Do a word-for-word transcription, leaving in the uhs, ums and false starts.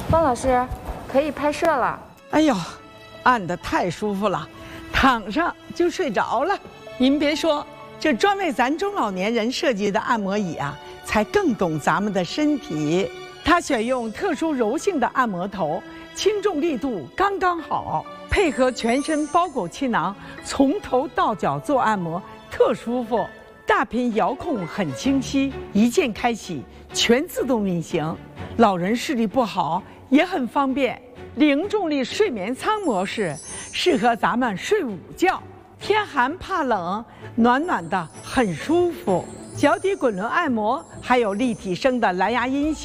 方老师，可以拍摄了。 哎呦，按得太舒服了，躺上就睡着了。您别说，这专为咱中老年人设计的按摩椅啊，才更懂咱们的身体。它选用特殊柔性的按摩头，轻重力度刚刚好，配合全身包裹气囊，从头到脚做按摩，特舒服。大屏遥控很清晰，一键开启，全自动运行。老人视力不好也很方便。零重力睡眠舱模式适合咱们睡午觉，天寒怕冷，暖暖的很舒服。脚底滚轮按摩，还有立体声的蓝牙音响。